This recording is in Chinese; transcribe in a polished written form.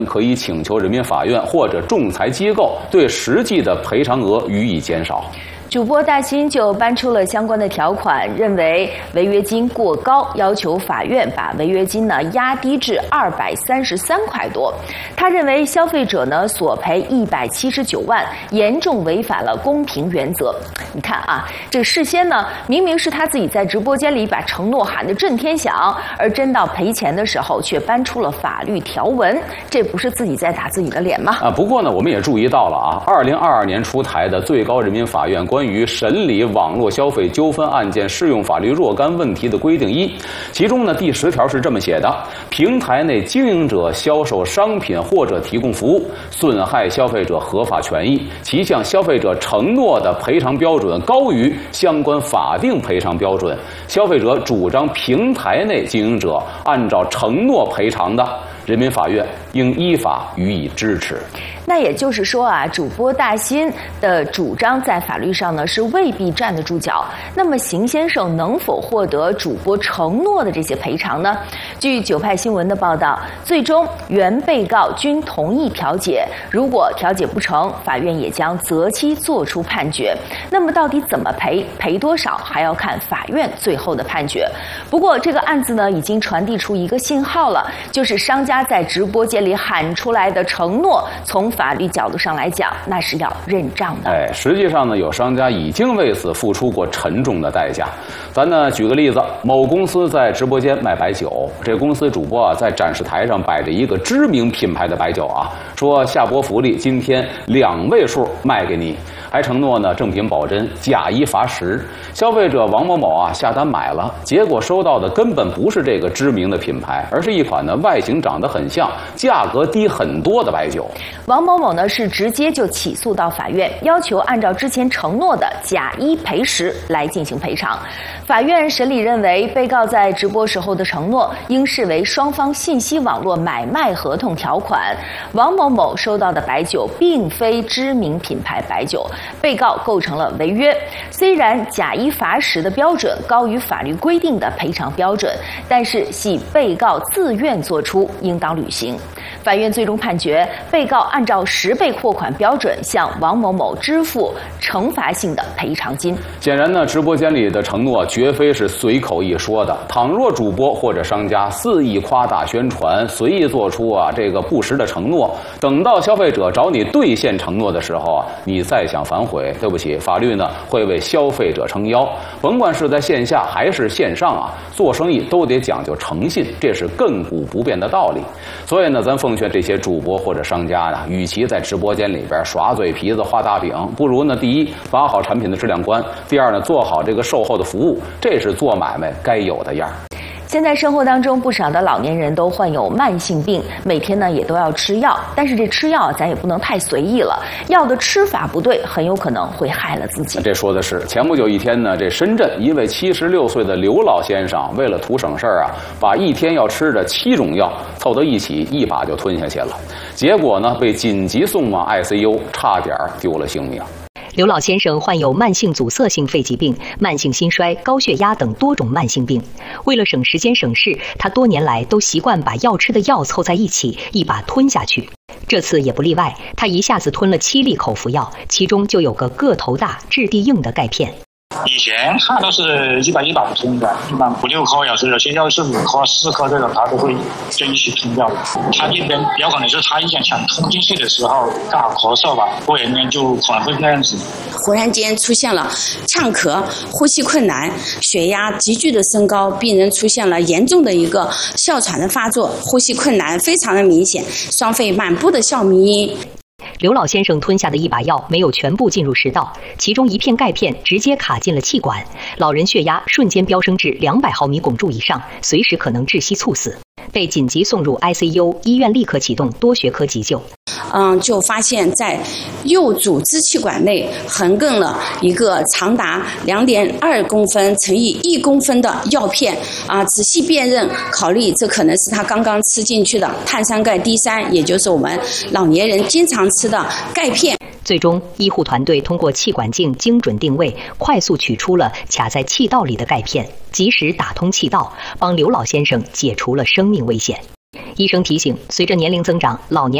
可以请求人民法院或者仲裁机构对实际的赔偿额予以减少。 主播大新就搬出了相关的条款，认为违约金过高，要求法院把违约金压低至233块多。他认为消费者索赔179万，严重违反了公平原则。你看啊，这事先明明是他自己在直播间里把承诺喊得震天响，而真到赔钱的时候却搬出了法律条文，这不是自己在打自己的脸吗？ 不过我们也注意到了2022年出台的最高人民法院关于审理网络消费纠纷案件适用法律若干问题的规定1，其中第10条是这么写的：平台内经营者销售商品或者提供服务，损害消费者合法权益，其向消费者承诺的赔偿标准高于相关法定赔偿标准，消费者主张平台内经营者按照承诺赔偿的，人民法院应依法予以支持。 那也就是说主播大新的主张在法律上是未必站得住脚。那么邢先生能否获得主播承诺的这些赔偿呢？据九派新闻的报道，最终原被告均同意调解，如果调解不成，法院也将择期作出判决。那么到底怎么赔，赔多少，还要看法院最后的判决。不过这个案子已经传递出一个信号了，就是商家在直播间里喊出来的承诺，从法律角度上来讲，那是要认账的。 实际上有商家已经为此付出过沉重的代价。咱举个例子，某公司在直播间卖白酒，这公司主播在展示台上摆着一个知名品牌的白酒说下播福利，今天2位数卖给你，还承诺正品保真，假一罚10。消费者王某某下单买了，结果收到的根本不是这个知名的品牌，而是一款外形长得很像、价格低很多的白酒。 王某某是直接就起诉到法院，要求按照之前承诺的假一赔10来进行赔偿。法院审理认为，被告在直播时候的承诺应视为双方信息网络买卖合同条款。王某某收到的白酒并非知名品牌白酒，被告构成了违约。虽然假一罚10的标准高于法律规定的赔偿标准，但是系被告自愿作出，应当履行。法院最终判决，被告按照10倍货款标准向王某某支付惩罚性的赔偿金。 显然直播间里的承诺绝非是随口一说的。倘若主播或者商家肆意夸大宣传，随意做出这个不实的承诺，等到消费者找你兑现承诺的时候你再想反悔，对不起，法律会为消费者撑腰。甭管是在线下还是线上做生意都得讲究诚信，这是亘古不变的道理。所以咱奉劝这些主播或者商家与其在直播间里边耍嘴皮子画大饼，不如第一，把好产品的质量关；第二做好这个售后的服务，这是做买卖该有的样。 现在生活当中不少的老年人都患有慢性病，每天也都要吃药，但是这吃药咱也不能太随意了，药的吃法不对，很有可能会害了自己。 这说的是前不久一天这深圳一位76岁的刘老先生，为了图省事把一天要吃的7种药凑到一起，一把就吞下去了，结果被紧急送往 ICU， 差点丢了性命。 刘老先生患有慢性阻塞性肺疾病、慢性心衰、高血压等多种慢性病。为了省时间省事，他多年来都习惯把要吃的药凑在一起，一把吞下去。这次也不例外，他一下子吞了7粒口服药，其中就有个个头大、质地硬的钙片。 以前他都是一把吞的，一般5、6颗，有些药是5颗、4颗这种，他都会就一起吞掉的。他这边有可能是他想吞进去的时候刚好咳嗽吧，忽然间就可能会那样子。 忽然间出现了呛咳、呼吸困难、血压急剧的升高，病人出现了严重的一个哮喘的发作，呼吸困难非常的明显，双肺满布的哮鸣音。 刘老先生吞下的一把药没有全部进入食道，其中一片钙片直接卡进了气管，老人血压瞬间飙升至200毫米汞柱以上，随时可能窒息猝死，被紧急送入 ICU， 医院立刻启动多学科急救。 就发现在右主支气管内横亘了一个长达2.2公分乘以1公分的药片仔细辨认，考虑这可能是他刚刚吃进去的碳酸钙 D3， 也就是我们老年人经常吃的钙片。 最终，医护团队通过气管镜精准定位，快速取出了卡在气道里的钙片，及时打通气道，帮刘老先生解除了生命危险。 医生提醒，随着年龄增长，老年